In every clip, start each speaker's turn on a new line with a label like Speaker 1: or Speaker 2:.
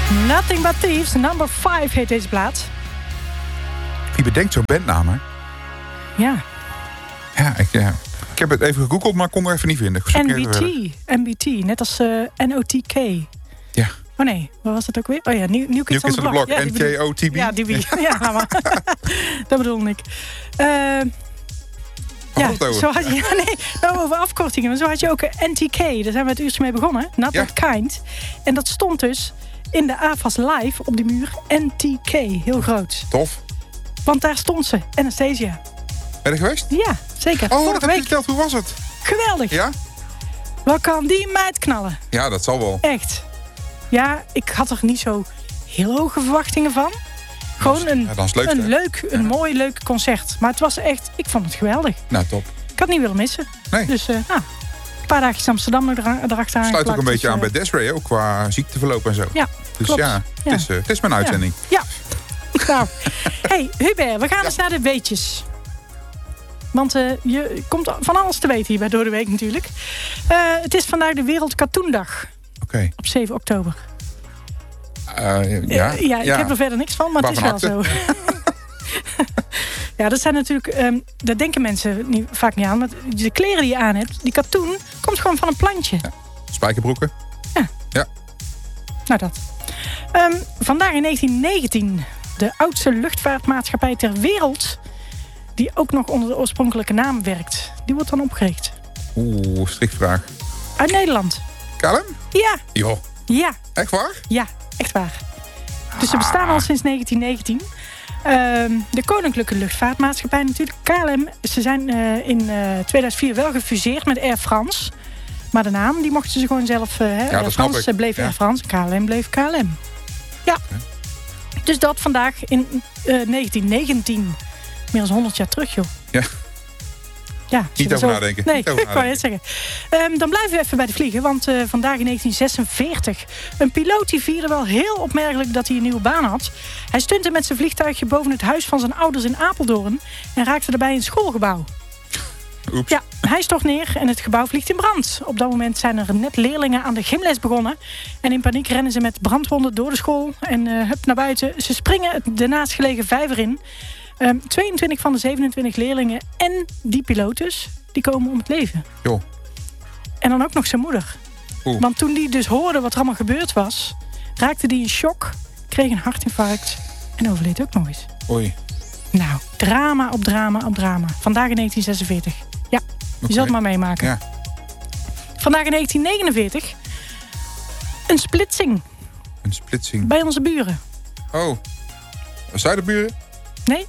Speaker 1: Nothing But Thieves, number 5 heet deze plaat.
Speaker 2: Wie bedenkt zo'n bandnaam, hè?
Speaker 1: Ja.
Speaker 2: Ja, ik heb het even gegoogeld, maar kon er even niet vinden.
Speaker 1: NBT, net als NOTK.
Speaker 2: Ja.
Speaker 1: Oh nee, wat was het ook weer? Oh ja, New Kids on the Block.
Speaker 2: Ja, NKOTB.
Speaker 1: Ja, die ja, maar dat bedoelde ik. Zo had je, over afkortingen. Zo had je ook NTK. Daar zijn we het uurtje mee begonnen. Not That Kind. En dat stond dus in de AFAS Live op die muur. NTK, heel groot.
Speaker 2: Tof.
Speaker 1: Want daar stond ze, Anastasia.
Speaker 2: Ben je geweest?
Speaker 1: Ja, zeker.
Speaker 2: Oh, dat heb je verteld. Hoe was het?
Speaker 1: Geweldig.
Speaker 2: Ja?
Speaker 1: Wat kan die meid knallen?
Speaker 2: Ja, dat zal wel.
Speaker 1: Echt. Ja, ik had er niet zo heel hoge verwachtingen van. Gewoon een mooi, leuk concert. Maar het was echt, ik vond het geweldig.
Speaker 2: Nou, top.
Speaker 1: Ik had niet willen missen.
Speaker 2: Nee.
Speaker 1: Dus een paar dagjes Amsterdam erachteraan.
Speaker 2: Sluit ook een beetje aan bij Desiree, ook qua ziekteverloop en zo.
Speaker 1: Ja,
Speaker 2: dus
Speaker 1: klopt.
Speaker 2: Het is mijn uitzending.
Speaker 1: Ja. Nou, hey Hubert, we gaan eens naar de weetjes. Want je komt van alles te weten hier bij Door de Week natuurlijk. Het is vandaag de Wereld Katoendag.
Speaker 2: Oké.
Speaker 1: Op 7 oktober. Ik heb er verder niks van, maar het is wel zo. Ja, dat zijn natuurlijk... daar denken mensen vaak niet aan. Maar de kleren die je aan hebt, die katoen, komt gewoon van een plantje.
Speaker 2: Ja. Spijkerbroeken. Ja.
Speaker 1: Nou, dat. Vandaag in 1919... de oudste luchtvaartmaatschappij ter wereld... die ook nog onder de oorspronkelijke naam werkt. Die wordt dan opgericht.
Speaker 2: Oeh, strikvraag.
Speaker 1: Uit Nederland.
Speaker 2: KLM?
Speaker 1: Ja.
Speaker 2: Joh.
Speaker 1: Ja.
Speaker 2: Echt waar?
Speaker 1: Ja, echt waar. Dus ze bestaan al sinds 1919. De Koninklijke Luchtvaartmaatschappij natuurlijk. KLM, ze zijn in 2004 wel gefuseerd met Air France. Maar de naam, die mochten ze gewoon zelf... Air France bleef Air France, KLM bleef KLM. Ja. Okay. Dus dat vandaag in 1919. Meer dan 100 jaar terug, joh.
Speaker 2: Ja.
Speaker 1: Ja,
Speaker 2: niet over nadenken.
Speaker 1: Nee, ik wou het zeggen. Dan blijven we even bij de vliegen. Want vandaag in 1946... een piloot die vierde wel heel opmerkelijk dat hij een nieuwe baan had. Hij stuntte met zijn vliegtuigje boven het huis van zijn ouders in Apeldoorn... en raakte daarbij een schoolgebouw.
Speaker 2: Oeps.
Speaker 1: Ja, hij stort neer en het gebouw vliegt in brand. Op dat moment zijn er net leerlingen aan de gymles begonnen. En in paniek rennen ze met brandwonden door de school. En hup naar buiten. Ze springen de naastgelegen vijver in... 22 van de 27 leerlingen en die piloot dus, die komen om het leven.
Speaker 2: Jo.
Speaker 1: En dan ook nog zijn moeder.
Speaker 2: Oeh.
Speaker 1: Want toen die dus hoorde wat er allemaal gebeurd was... raakte die in shock, kreeg een hartinfarct en overleed ook nog eens.
Speaker 2: Oei.
Speaker 1: Nou, drama op drama op drama. Vandaag in 1946. Ja, je zult het maar meemaken.
Speaker 2: Ja.
Speaker 1: Vandaag in 1949... een splitsing.
Speaker 2: Een splitsing?
Speaker 1: Bij onze buren.
Speaker 2: Oh. Zuiderburen?
Speaker 1: Nee.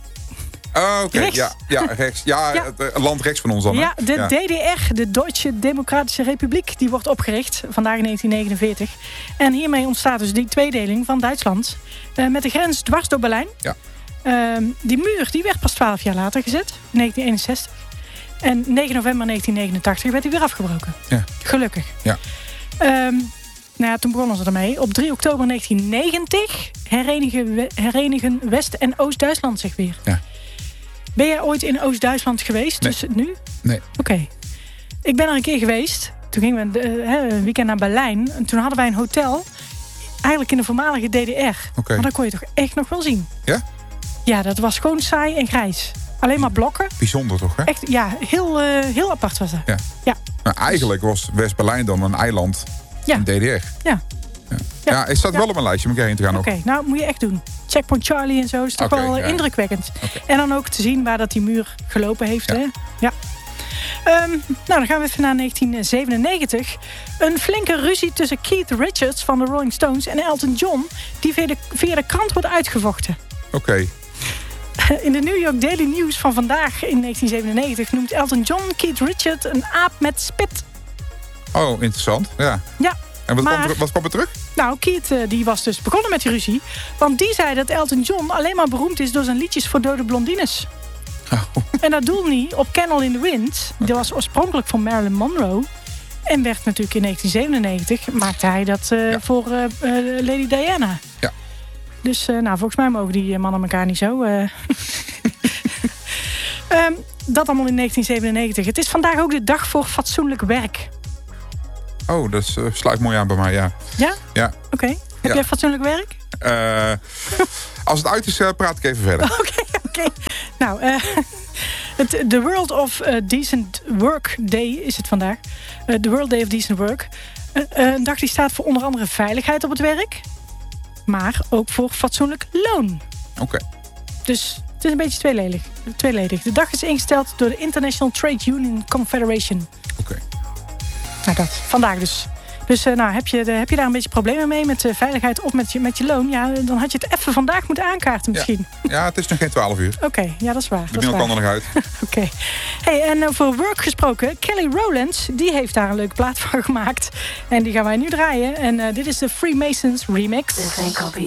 Speaker 2: Oh, oké.
Speaker 1: Rechts.
Speaker 2: Ja, rechts. Ja, ja. Het land rechts van ons dan.
Speaker 1: Ja, de DDR, de Duitse Democratische Republiek, die wordt opgericht vandaag in 1949. En hiermee ontstaat dus die tweedeling van Duitsland. Met de grens dwars door Berlijn.
Speaker 2: Ja.
Speaker 1: Die muur die werd pas 12 jaar later gezet, in 1961. En 9 november 1989 werd hij weer afgebroken.
Speaker 2: Ja.
Speaker 1: Gelukkig.
Speaker 2: Ja.
Speaker 1: Nou ja, toen begonnen ze ermee. Op 3 oktober 1990 herenigen West- en Oost-Duitsland zich weer.
Speaker 2: Ja.
Speaker 1: Ben jij ooit in Oost-Duitsland geweest?
Speaker 2: Nee.
Speaker 1: Dus nu?
Speaker 2: Nee.
Speaker 1: Oké. Ik ben er een keer geweest. Toen gingen we een weekend naar Berlijn. En toen hadden wij een hotel. Eigenlijk in de voormalige DDR.
Speaker 2: Okay.
Speaker 1: Maar dat kon je toch echt nog wel zien.
Speaker 2: Ja?
Speaker 1: Ja, dat was gewoon saai en grijs. Alleen maar blokken.
Speaker 2: Bijzonder toch, hè?
Speaker 1: Echt, ja, heel apart was dat.
Speaker 2: Ja.
Speaker 1: Ja.
Speaker 2: Nou, eigenlijk was West-Berlijn dan een eiland in DDR.
Speaker 1: Ja.
Speaker 2: Ja, het staat wel op mijn lijstje om heen te gaan.
Speaker 1: Oké, nou moet je echt doen. Checkpoint Charlie en zo is toch wel indrukwekkend.
Speaker 2: Okay.
Speaker 1: En dan ook te zien waar dat die muur gelopen heeft. Ja. Hè? Ja. Nou, dan gaan we even naar 1997. Een flinke ruzie tussen Keith Richards van de Rolling Stones en Elton John... die via de krant wordt uitgevochten.
Speaker 2: Oké.
Speaker 1: In de New York Daily News van vandaag in 1997... noemt Elton John Keith Richards een aap met spit.
Speaker 2: Oh, interessant. Ja.
Speaker 1: Ja.
Speaker 2: En wat kwam er terug?
Speaker 1: Nou, Keith die was dus begonnen met die ruzie. Want die zei dat Elton John alleen maar beroemd is... door zijn liedjes voor dode blondines.
Speaker 2: Oh.
Speaker 1: En dat doelde niet op Candle in the Wind. Die was oorspronkelijk van Marilyn Monroe. En werd natuurlijk in 1997... maakte hij dat voor Lady Diana.
Speaker 2: Ja.
Speaker 1: Dus volgens mij mogen die mannen elkaar niet zo... dat allemaal in 1997. Het is vandaag ook de dag voor fatsoenlijk werk.
Speaker 2: Oh, dat sluit mooi aan bij mij, ja.
Speaker 1: Ja?
Speaker 2: Ja.
Speaker 1: Oké. Heb jij fatsoenlijk werk?
Speaker 2: Als het uit is, praat ik even verder.
Speaker 1: Oké. Nou, de World of Decent Work Day is het vandaag. De World Day of Decent Work. Een dag die staat voor onder andere veiligheid op het werk. Maar ook voor fatsoenlijk loon.
Speaker 2: Oké.
Speaker 1: Dus het is een beetje tweeledig. De dag is ingesteld door de International Trade Union Confederation.
Speaker 2: Oké.
Speaker 1: Nou, dat. Vandaag dus. Dus heb je daar een beetje problemen mee met veiligheid of met je loon? Ja, dan had je het even vandaag moeten aankaarten misschien.
Speaker 2: Ja, het is nog geen 12 uur.
Speaker 1: Oké, ja, dat is waar.
Speaker 2: De mail kan er nog uit.
Speaker 1: Oké. Hey, en voor work gesproken, Kelly Rowland, die heeft daar een leuke plaat van gemaakt. En die gaan wij nu draaien. En dit is de Freemasons remix.
Speaker 3: This ain't gonna be